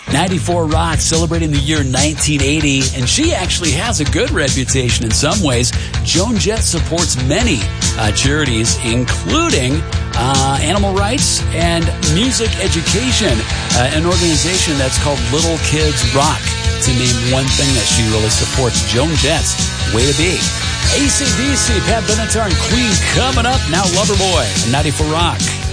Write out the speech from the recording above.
94 Rock celebrating the year 1980, and she actually has a good reputation in some ways. Joan Jett supports many charities, including animal rights and music education, an organization that's called Little Kids Rock, to name one thing that she really supports. Joan Jett's way to be. AC/DC, Pat Benatar and Queen coming up. Now Loverboy, 94 Rock.